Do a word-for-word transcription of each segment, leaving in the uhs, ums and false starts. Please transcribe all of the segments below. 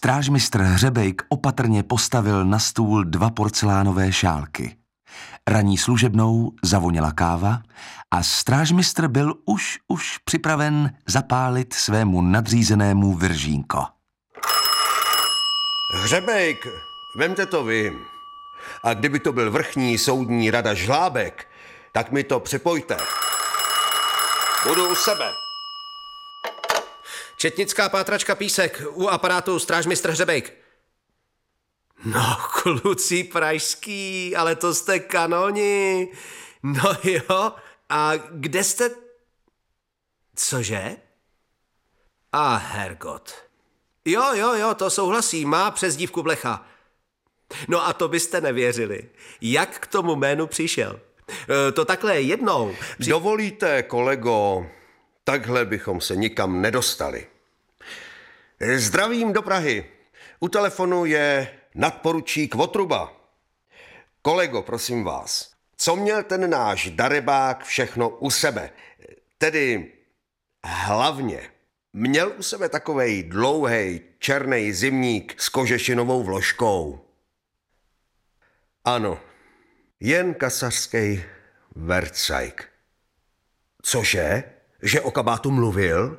Strážmistr Hřebejk opatrně postavil na stůl dva porcelánové šálky. Ranní služebnou zavoněla káva a strážmistr byl už už připraven zapálit svému nadřízenému viržínko. Hřebejk, vemte to vy. A kdyby to byl vrchní soudní rada Žlábek, tak mi to připojte. Budu u sebe. Četnická pátračka Písek, u aparátu strážmistr Hřebejk. No, kluci pražský, ale to jste kanoni. No jo, a kde jste... Cože? A hergot. Jo, jo, jo, to souhlasí, má přezdívku Blecha. No a to byste nevěřili. Jak k tomu jménu přišel? E, to takhle jednou... Při... Dovolíte, kolego, takhle bychom se nikam nedostali. Zdravím do Prahy. U telefonu je nadporučík Votruba. Kolego, prosím vás, co měl ten náš darebák všechno u sebe? Tedy hlavně měl u sebe takovej dlouhej černej zimník s kožešinovou vložkou. Ano, jen kasařský vercajk. Cože? Že o kabátu mluvil?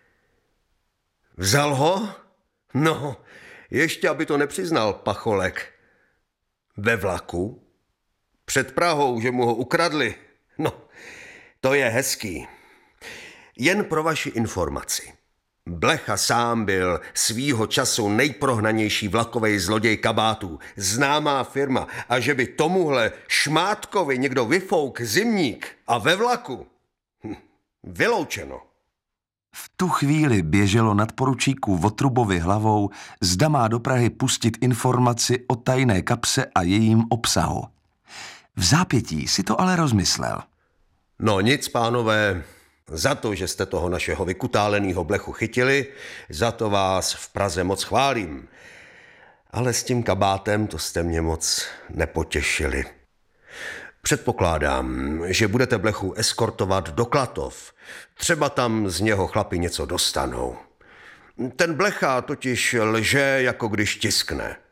Vzal ho? No, ještě aby to nepřiznal pacholek. Ve vlaku? Před Prahou, že mu ho ukradli? No, to je hezký. Jen pro vaši informaci. Blecha sám byl svýho času nejprohnanější vlakovej zloděj kabátů, známá firma, a že by tomuhle šmátkovi někdo vyfouk zimník a ve vlaku, hm, vyloučeno. V tu chvíli běželo nadporučíku Votrubovi hlavou, zda má do Prahy pustit informaci o tajné kapse a jejím obsahu. V zápětí si to ale rozmyslel. No nic, pánové, za to, že jste toho našeho vykutálenýho Blechu chytili, za to vás v Praze moc chválím. Ale s tím kabátem to jste mě moc nepotěšili. Předpokládám, že budete Blechu eskortovat do Klatov. Třeba tam z něho chlapi něco dostanou. Ten Blecha totiž lže, jako když tiskne.